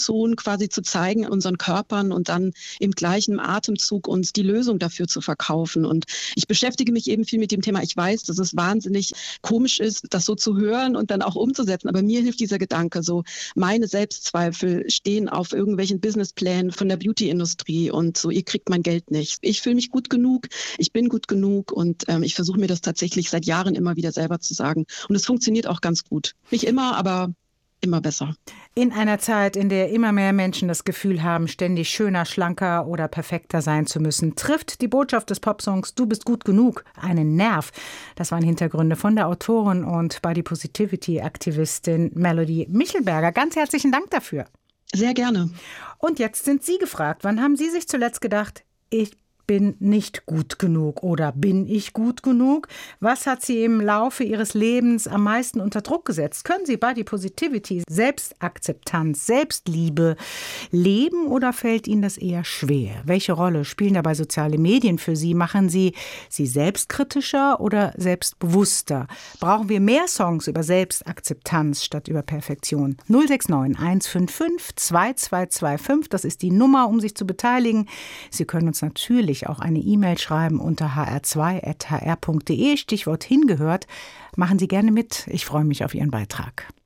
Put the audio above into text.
Grauzone quasi zu zeigen, unseren Körpern und dann im gleichen Atemzug uns die Lösung dafür zu verkaufen. Und ich beschäftige mich eben viel mit dem Thema. Ich weiß, dass es wahnsinnig komisch ist, das so zu hören und dann auch umzusetzen. Aber mir hilft dieser Gedanke so, meine Selbstzweifel stehen auf irgendwelchen Businessplänen von der Beauty-Industrie und so, ihr kriegt mein Geld nicht. Ich fühle mich gut genug, ich bin gut genug und ich versuche mir das tatsächlich seit Jahren immer wieder selber zu sagen. Und es funktioniert auch ganz gut. Nicht immer, aber immer besser. In einer Zeit, in der immer mehr Menschen das Gefühl haben, ständig schöner, schlanker oder perfekter sein zu müssen, trifft die Botschaft des Popsongs "Du bist gut genug" einen Nerv. Das waren Hintergründe von der Autorin und Body Positivity-Aktivistin Melody Michelberger. Ganz herzlichen Dank dafür. Sehr gerne. Und jetzt sind Sie gefragt. Wann haben Sie sich zuletzt gedacht, ich bin nicht gut genug oder bin ich gut genug? Was hat Sie im Laufe Ihres Lebens am meisten unter Druck gesetzt? Können Sie Body Positivity, Selbstakzeptanz, Selbstliebe leben oder fällt Ihnen das eher schwer? Welche Rolle spielen dabei soziale Medien für Sie? Machen Sie selbstkritischer oder selbstbewusster? Brauchen wir mehr Songs über Selbstakzeptanz statt über Perfektion? 069 155 2225, das ist die Nummer, um sich zu beteiligen. Sie können uns natürlich auch eine E-Mail schreiben unter hr2@hr.de, Stichwort hingehört. Machen Sie gerne mit. Ich freue mich auf Ihren Beitrag.